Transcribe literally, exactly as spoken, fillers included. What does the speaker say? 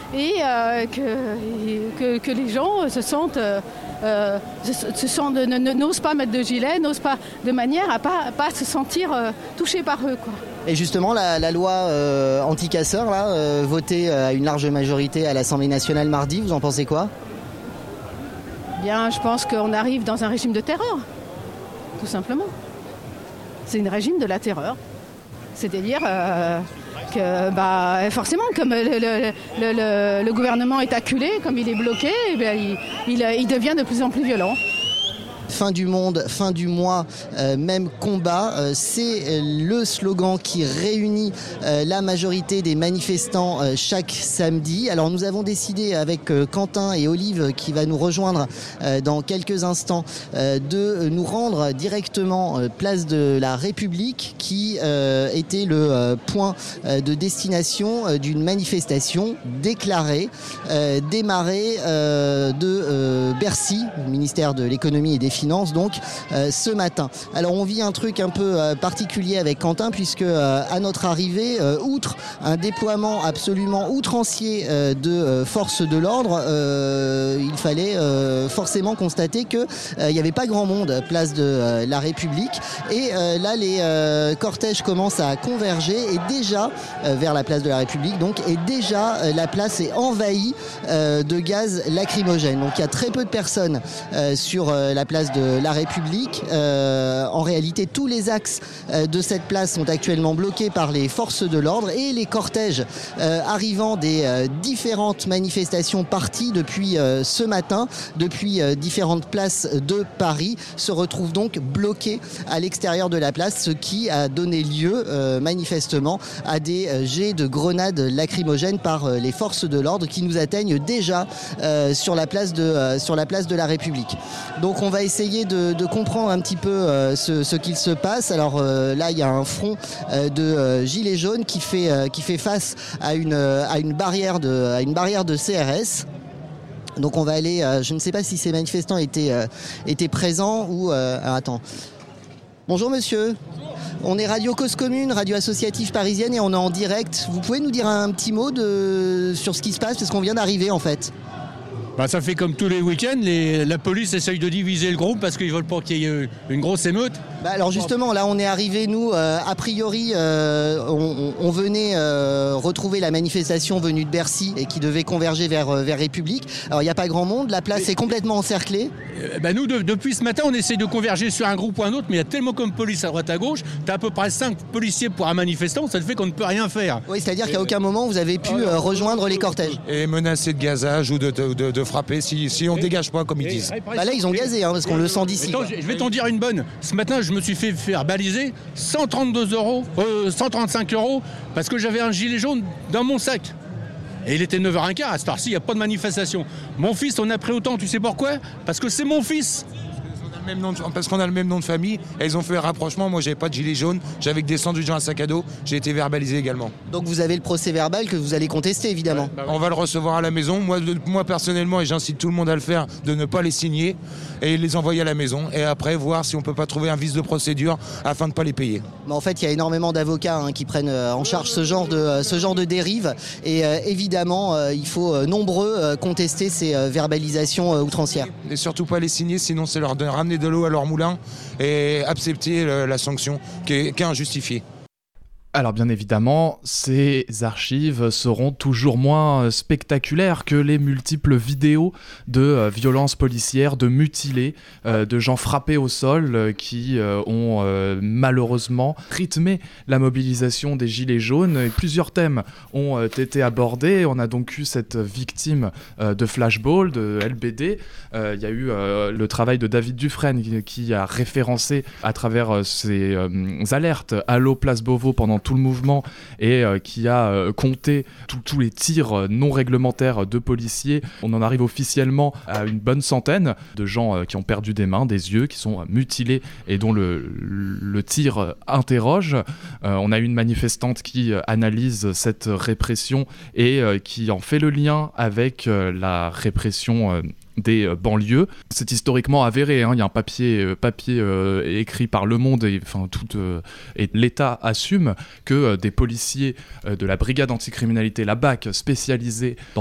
et euh, que, que, que les gens se sentent, euh, se, se sentent ne, ne, n'osent pas mettre de gilet, n'osent pas, de manière à ne pas, pas se sentir euh, touchés par eux, quoi. Et justement, la, la loi euh, anti-casseurs, là, euh, votée à une large majorité à l'Assemblée nationale mardi, vous en pensez quoi ? Bien, je pense qu'on arrive dans un régime de terreur, tout simplement. C'est un régime de la terreur. C'est-à-dire euh, que bah, forcément, comme le, le, le, le, le gouvernement est acculé, comme il est bloqué, eh bien, il, il, il devient de plus en plus violent. Fin du monde, fin du mois, euh, même combat, euh, c'est le slogan qui réunit euh, la majorité des manifestants euh, chaque samedi. Alors nous avons décidé avec euh, Quentin et Olive qui va nous rejoindre euh, dans quelques instants euh, de nous rendre directement euh, place de la République qui euh, était le euh, point euh, de destination euh, d'une manifestation déclarée, euh, démarrée euh, de euh, Bercy, le ministère de l'économie et des finances. Donc euh, ce matin. Alors on vit un truc un peu euh, particulier avec Quentin puisque euh, à notre arrivée, euh, outre un déploiement absolument outrancier euh, de euh, forces de l'ordre, euh, il fallait euh, forcément constater que euh, il n'y avait pas grand monde place de euh, la République et euh, là les euh, cortèges commencent à converger et déjà euh, vers la place de la République donc et déjà euh, la place est envahie euh, de gaz lacrymogène. Donc il y a très peu de personnes euh, sur euh, la place de la République. Euh, en réalité, tous les axes euh, de cette place sont actuellement bloqués par les forces de l'ordre et les cortèges euh, arrivant des euh, différentes manifestations parties depuis euh, ce matin, depuis euh, différentes places de Paris, se retrouvent donc bloqués à l'extérieur de la place, ce qui a donné lieu euh, manifestement à des euh, jets de grenades lacrymogènes par euh, les forces de l'ordre qui nous atteignent déjà euh, sur la place de, euh, sur la place de la République. Donc on va essayer De, de comprendre un petit peu euh, ce, ce qu'il se passe. Alors euh, là, il y a un front euh, de euh, gilets jaunes qui fait, euh, qui fait face à une, euh, à, une barrière de, à une barrière de C R S. Donc on va aller, euh, je ne sais pas si ces manifestants étaient, euh, étaient présents ou... Euh, alors, attends. Bonjour monsieur. On est Radio Cause Commune, radio associative parisienne et on est en direct. Vous pouvez nous dire un petit mot de, sur ce qui se passe parce qu'on vient d'arriver en fait. Bah, ça fait comme tous les week-ends, les, la police essaye de diviser le groupe parce qu'ils veulent pas qu'il y ait une grosse émeute. Bah alors justement, là on est arrivé, nous, euh, a priori, euh, on, on venait euh, retrouver la manifestation venue de Bercy et qui devait converger vers, vers République. Alors il n'y a pas grand monde, la place mais, est complètement encerclée. Euh, bah nous, de, depuis ce matin, on essaye de converger sur un groupe ou un autre, mais il y a tellement comme police à droite à gauche, tu as à peu près cinq policiers pour un manifestant, ça te fait qu'on ne peut rien faire. Oui, c'est-à-dire et qu'à aucun moment vous avez pu euh, rejoindre les cortèges. Et menacer de gazage ou de, de, de, de frapper si, si on ne dégage pas, comme ils disent. Bah là ils ont gazé, hein, parce qu'on le sent d'ici. Attends, je vais t'en dire une bonne. Ce matin, je me suis fait faire baliser cent trente-deux euros, euh, cent trente-cinq euros, parce que j'avais un gilet jaune dans mon sac. Et il était neuf heures quinze, à cette heure-ci, il n'y a pas de manifestation. Mon fils, on a pris autant, tu sais pourquoi ? Parce que c'est mon fils. Même nom de, parce qu'on a le même nom de famille, et ils ont fait le rapprochement. Moi, j'avais pas de gilet jaune, j'avais que des sandwichs dans un sac à dos. J'ai été verbalisé également. Donc vous avez le procès verbal que vous allez contester, évidemment. Ouais, bah ouais. On va le recevoir à la maison. Moi, de, moi, personnellement, et j'incite tout le monde à le faire, de ne pas les signer et les envoyer à la maison. Et après, voir si on peut pas trouver un vice de procédure afin de pas les payer. Mais en fait, il y a énormément d'avocats hein, qui prennent euh, en charge ce genre de, euh, ce genre de dérive. Et euh, évidemment, euh, il faut euh, nombreux euh, contester ces euh, verbalisations euh, outrancières. Et surtout pas les signer, sinon c'est leur de ramener de l'eau à leur moulin et accepter la sanction qui est, qui est injustifiée. Alors bien évidemment, ces archives seront toujours moins spectaculaires que les multiples vidéos de euh, violences policières, de mutilés, euh, de gens frappés au sol euh, qui euh, ont euh, malheureusement rythmé la mobilisation des Gilets jaunes. Et plusieurs thèmes ont euh, été abordés. On a donc eu cette victime euh, de flashball, de L B D. Euh, il y a eu euh, le travail de David Dufresne qui, qui a référencé à travers euh, ses euh, alertes Allo Place Beauvau pendant tout le mouvement et euh, qui a euh, compté tous les tirs euh, non réglementaires de policiers. On en arrive officiellement à une bonne centaine de gens euh, qui ont perdu des mains, des yeux, qui sont euh, mutilés et dont le, le tir euh, interroge. Euh, on a une manifestante qui euh, analyse cette répression et euh, qui en fait le lien avec euh, la répression euh, des euh, banlieues. C'est historiquement avéré, hein. Il y a un papier, euh, papier euh, écrit par Le Monde et, enfin, tout, euh, et l'État assume que euh, des policiers euh, de la brigade anticriminalité, la B A C, spécialisée dans